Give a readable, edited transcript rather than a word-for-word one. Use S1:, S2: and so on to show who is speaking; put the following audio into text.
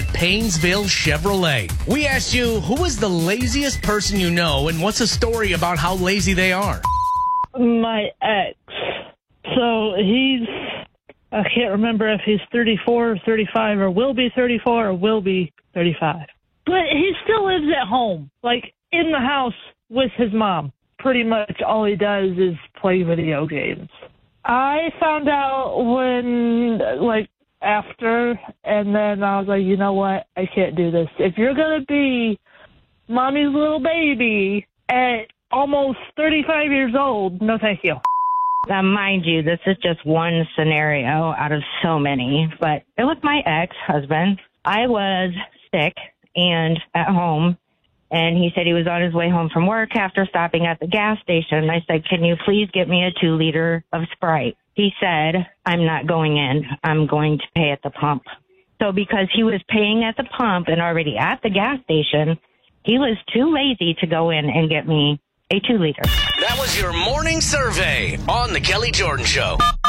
S1: at Paynesville Chevrolet. We asked you, who is the laziest person you know, and what's a story about how lazy they are?
S2: My ex. So I can't remember if he's 34 or 35 or will be 34 or will be 35. But he still lives at home, like in the house with his mom. Pretty much all he does is play video games. I found out after, and then I was like, you know what? I can't do this. If you're going to be mommy's little baby at almost 35 years old, no thank you.
S3: Now, mind you, this is just one scenario out of so many, but it was my ex-husband. I was sick and at home, and he said he was on his way home from work after stopping at the gas station. I said, can you please get me a 2-liter of Sprite? He said, I'm not going in. I'm going to pay at the pump. So because he was paying at the pump and already at the gas station, he was too lazy to go in and get me a 2-liter.
S1: That was your morning survey on The Kelly Jordan Show.